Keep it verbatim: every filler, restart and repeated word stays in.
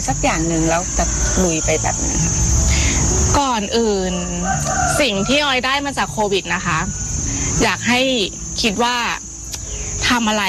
สักอย่างหนึ่งแล้วจะลุยไปแบบนั้นค่ะก่อนอื่นสิ่งที่ออยได้มาจากโควิดนะคะอยากให้คิดว่าทำอะไร